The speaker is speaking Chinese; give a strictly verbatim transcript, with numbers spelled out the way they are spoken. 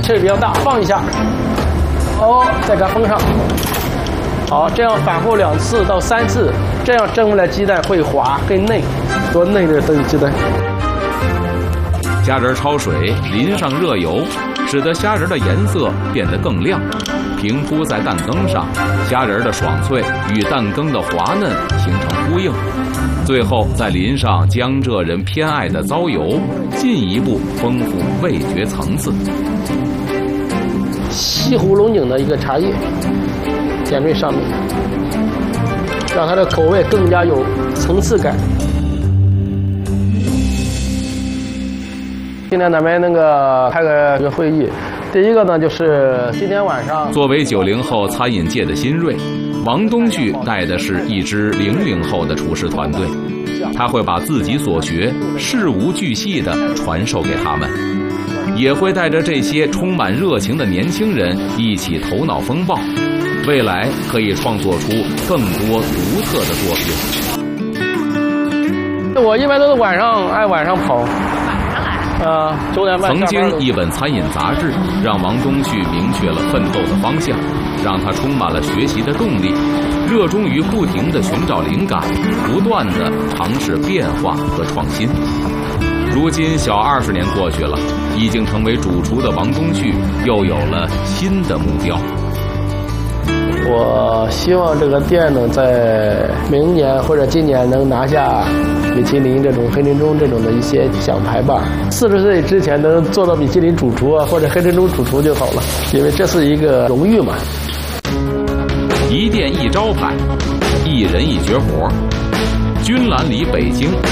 气儿比较大，放一下，哦，再给它封上。好，这样反复两次到三次，这样蒸出来鸡蛋会滑更嫩，多嫩的炖鸡蛋。 虾仁焯水，淋上热油，使得虾仁的颜色变得更亮，平铺在蛋羹上，虾仁的爽脆与蛋羹的滑嫩形成呼应。最后再淋上江浙人偏爱的糟油，进一步丰富味觉层次。 西湖龙井的一个茶叶点缀上面，让它的口味更加有层次感。今天咱们那个开个会议，第一个呢就是今天晚上， 作为九零后餐饮界的新锐，王东旭带的是一支零零后的厨师团队，他会把自己所学事无巨细地传授给他们，也会带着这些充满热情的年轻人一起头脑风暴，未来可以创作出更多独特的作品。我一般都是晚上爱晚上跑。呃，九点半。 曾经一本餐饮杂志让王东旭明确了奋斗的方向，让他充满了学习的动力，热衷于不停地寻找灵感，不断地尝试变化和创新。如今小二十年过去了，已经成为主厨的王东旭又有了新的目标。 我希望这个店呢，在明年或者今年能拿下米其林这种黑珍珠这种的一些奖牌吧。四十岁之前能做到米其林主厨啊，或者黑珍珠主厨就好了，因为这是一个荣誉嘛。 一店一招牌，一人一绝活，君兰里北京